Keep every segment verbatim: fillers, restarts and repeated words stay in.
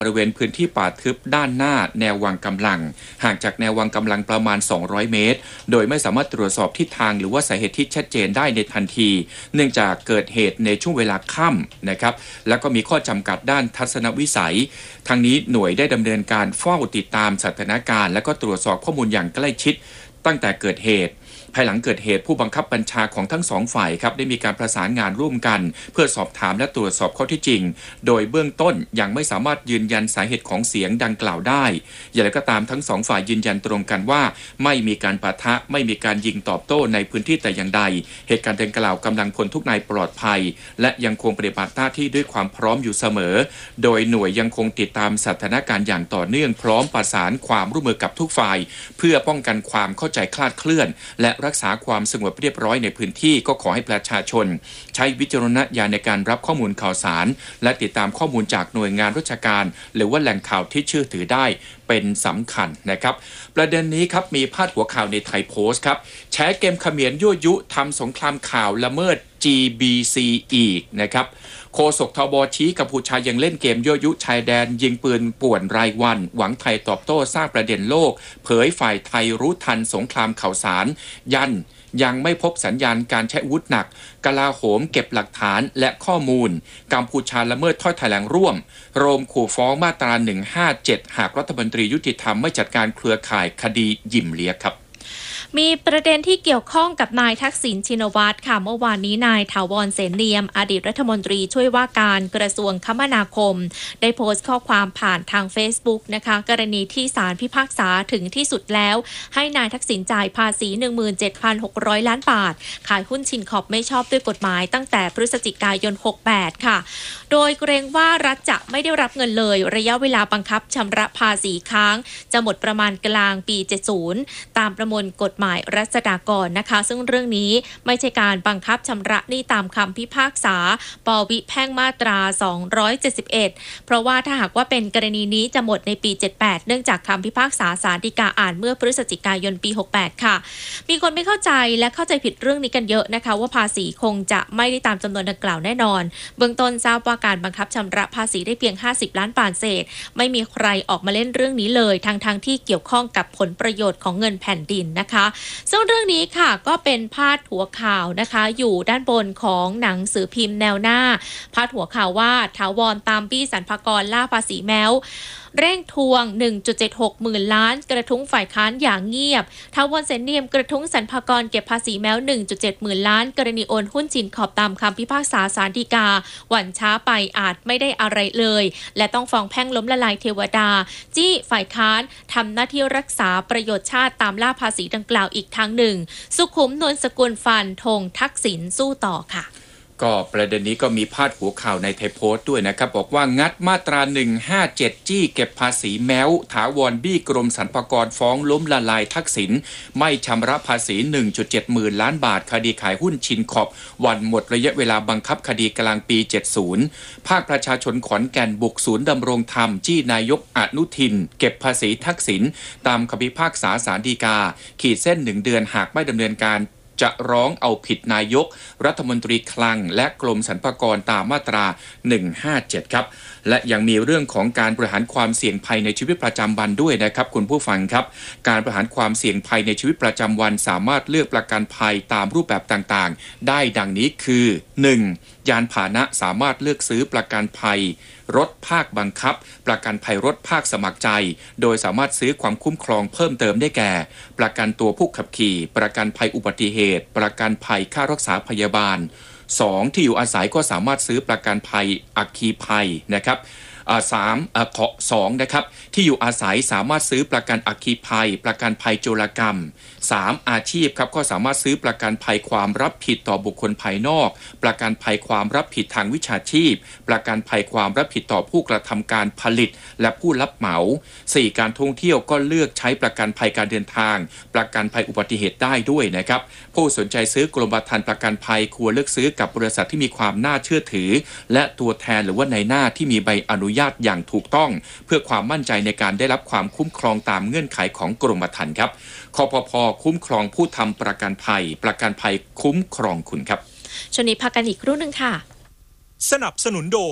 บริเวณพื้นที่ป่าทึบด้านหน้าแนววางกำลังห่างจากแนววางกำลังประมาณสองร้อยเมตรโดยไม่สามารถตรวจสอบทิศทางหรือว่าสาเหตุที่ชัดเจนได้ในทันทีเนื่องจากเกิดเหตุในช่วงเวลาค่ำนะครับแล้วก็มีข้อจำกัดด้านทัศนวิสัยทางนี้หน่วยได้ดำเนินการเฝ้าติดตามสถานการณ์และก็ตรวจสอบข้อมูลอย่างใกล้ชิดตั้งแต่เกิดเหตุภายหลังเกิดเหตุผู้บังคับบัญชาของทั้งสองฝ่ายครับได้มีการประสานงานร่วมกันเพื่อสอบถามและตรวจสอบข้อเท็จจริงโดยเบื้องต้นยังไม่สามารถยืนยันสาเหตุของเสียงดังกล่าวได้อย่างไรก็ตามทั้งสองฝ่ายยืนยันตรงกันว่าไม่มีการปะทะไม่มีการยิงตอบโต้ในพื้นที่แต่อย่างใดเหตุการณ์ดังกล่าวกำลังพลทุกนายปลอดภัยและยังคงปฏิบัติหน้าที่ด้วยความพร้อมอยู่เสมอโดยหน่วยยังคงติดตามสถานการณ์อย่างต่อเนื่องพร้อมประสานความร่วมมือกับทุกฝ่ายเพื่อป้องกันความเข้าใจคลาดเคลื่อนและรักษาความสงบเรียบร้อยในพื้นที่ก็ขอให้ประชาชนใช้วิจารณญาณในการรับข้อมูลข่าวสารและติดตามข้อมูลจากหน่วยงานราชการหรือว่าแหล่งข่าวที่เชื่อถือได้เป็นสำคัญนะครับประเด็นนี้ครับมีพาดหัวข่าวในไทยโพสต์ครับแฉเกมเขมรยั่วยุทำสงครามข่าวละเมิด จี บี ซี อีกนะครับโฆษกทบชี้กัมพูชายังเล่นเกมยั่วยุชายแดนยิงปืนป่วนรายวันหวังไทยตอบโต้สร้างประเด็นโลกเผยฝ่ายไทยรู้ทันสงครามข่าวสารยันยังไม่พบสัญญาณการใช้อาวุธหนักกลาโหมเก็บหลักฐานและข้อมูลกัมพูชาละเมิดถ้อยแถลงร่วมโรมขู่ฟ้องมาตราหนึ่งห้าเจ็ดหากรัฐมนตรียุติธรรมไม่จัดการเครือข่ายคดียิมเลียครับมีประเด็นที่เกี่ยวข้องกับนายทักษิณชินวัตรค่ะเมื่อวานนี้นายถาวรเสนเนียมอดีตรัฐมนตรีช่วยว่าการกระทรวงคมนาคมได้โพสต์ข้อความผ่านทาง Facebook นะคะกรณีที่ศาลพิพากษาถึงที่สุดแล้วให้นายทักษิณจ่ายภาษี หนึ่งหมื่นเจ็ดพันหกร้อย ล้านบาทขายหุ้นชินคอร์ปไม่ชอบด้วยกฎหมายตั้งแต่พฤศจิกายนหกสิบแปดค่ะโดยเกรงว่ารัฐจะไม่ได้รับเงินเลยระยะเวลาบังคับชำระภาษีค้างจะหมดประมาณกลางปีเจ็ดสิบตามประมวลกฎหมายรัษฎากรนะคะซึ่งเรื่องนี้ไม่ใช่การบังคับชำระหนี้ตามคำพิพากษาปวิแพ่งมาตราสองร้อยเจ็ดสิบเอ็ดเพราะว่าถ้าหากว่าเป็นกรณีนี้จะหมดในปีเจ็ดสิบแปดเนื่องจากคำพิพากษาศาลฎีกาอ่านเมื่อพฤศจิกายนปีหกสิบแปดค่ะมีคนไม่เข้าใจและเข้าใจผิดเรื่องนี้กันเยอะนะคะว่าภาษีคงจะไม่ได้ตามจำนวนดังกล่าวแน่นอนเบื้องต้นทราบว่าการบังคับชำระภาษีได้เพียงห้าสิบล้านบาทเศษไม่มีใครออกมาเล่นเรื่องนี้เลยทั้งๆ ท, ที่เกี่ยวข้องกับผลประโยชน์ของเงินแผ่นดินนะคะซึ่งเรื่องนี้ค่ะก็เป็นพาดหัวข่าวนะคะอยู่ด้านบนของหนังสือพิมพ์แนวหน้าพาดหัวข่าวว่าถาวรตามบี้สรรพากรล่าภาษีแมวเร่งทวง หนึ่งจุดเจ็ดหก หมื่นล้านกระทุ้งฝ่ายค้านอย่างเงียบถาวรเสนเนียมกระทุ้งสรรพากรเก็บภาษีแมว หนึ่งจุดเจ็ด หมื่นล้านกรณีโอนหุ้นชินขอบตามคำพิพากษาศาลฎีกาหวั่นช้าไปอาจไม่ได้อะไรเลยและต้องฟ้องแพ่งล้มละลายเทวดาจี้ฝ่ายค้านทำหน้าที่รักษาประโยชน์ชาติตามล่าภาษีดังกล่าวอีกทางหนึ่งสุขุมนวลสกุลฟันธงทักษิณสู้ต่อค่ะก็ประเด็นนี้ก็มีพาดหัวข่าวในไทยโพสต์ด้วยนะครับบอกว่างัดมาตราหนึ่งห้าเจ็ดจี้เก็บภาษีแม้วถาวรบี้กรมสรรพากรฟ้องล้มละลายทักษิณไม่ชำระภาษี หนึ่งจุดเจ็ด หมื่นล้านบาทคดีขายหุ้นชินคอร์ปวันหมดระยะเวลาบังคับคดีกลางปีเจ็ดสิบภาคประชาชนขอนแก่นบุกศูนย์ดำรงธรรมจี้นายกอนุทินเก็บภาษีทักษิณตามคำพิพากษาศาลฎีกาขีดเส้นหนึ่งเดือนหากไม่ดำเนินการจะร้องเอาผิดนายกรัฐมนตรีคลังและกรมสรรพากรตามมาตราหนึ่งห้าเจ็ดครับและยังมีเรื่องของการบริหารความเสี่ยงภัยในชีวิตประจำวันด้วยนะครับคุณผู้ฟังครับการบริหารความเสี่ยงภัยในชีวิตประจำวันสามารถเลือกประกันภัยตามรูปแบบต่างๆได้ดังนี้คือ หนึ่ง ยานพาหนะสามารถเลือกซื้อประกันภัยรถภาคบังคับประกันภัยรถภาคสมัครใจโดยสามารถซื้อความคุ้มครองเพิ่มเติมได้แก่ประกันตัวผู้ขับขี่ประกันภัยอุบัติเหตุประกันภัยค่ารักษาพยาบาลสองที่อยู่อาศัยก็สามารถซื้อประกันภัยอัคคีภัยนะครับสามขอสองนะครับที่อยู่อาศัยสามารถซื้อประกันอัคคีภัยประกันภัยโจรกรรมสามอาชีพครับก็สามารถซื้อประกันภัยความรับผิดต่อบุคคลภายนอกประกันภัยความรับผิดทางวิชาชีพประกันภัยความรับผิดต่อผู้กระทำการผลิตและผู้รับเหมาสี่การท่องเที่ยวก็เลือกใช้ประกันภัยการเดินทางประกันภัยอุบัติเหตุได้ด้วยนะครับผู้สนใจซื้อกรมธรรม์ประกันภัยควรเลือกซื้อกับบริษัทที่มีความน่าเชื่อถือและตัวแทนหรือว่าในหน้าที่มีใบอนุญาตอย่างถูกต้องเพื่อความมั่นใจในการได้รับความคุ้มครองตามเงื่อนไขของกรมธรรม์ครับคปภ.คุ้มครองผู้ทำประกันภัยประกันภัยคุ้มครองคุณครับช่วงนี้พักกันอีกครู่นึงค่ะสนับสนุนโดย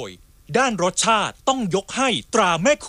ด้านรสชาติต้องยกให้ตราแม่